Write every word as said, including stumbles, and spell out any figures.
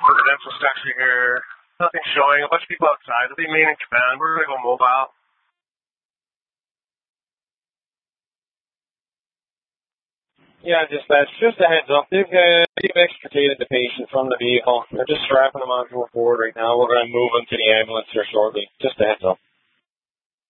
residential structure here. Nothing showing. A bunch of people outside. It'll be main and command. We're going to go mobile. Yeah, dispatch, just a heads up. They've, uh, they've extricated the patient from the vehicle. They're just strapping him onto a board right now. We're going to move him to the ambulance here shortly. Just a heads up.